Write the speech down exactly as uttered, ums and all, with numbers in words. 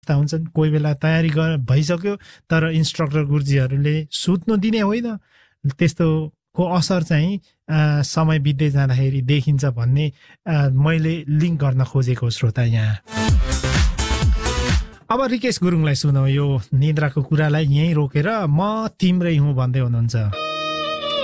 हुन्छन् कोही बेला तयारी गर भइसक्यो तर इन्स्ट्रक्टर गुरुजीहरूले सुत्नु दिने होइन त्यस्तोको असर चाहिँ समय बित्दै जाँदाखेरि देखिन्छ भन्ने मैले लिङ्क गर्न खोजेको श्रोता यहाँ। अब रिकेश गुरुङलाई सुनौ यो निद्राको कुरालाई यहीँ रोकेर म तिम्रै हुँ भन्दै हुनुहुन्छ।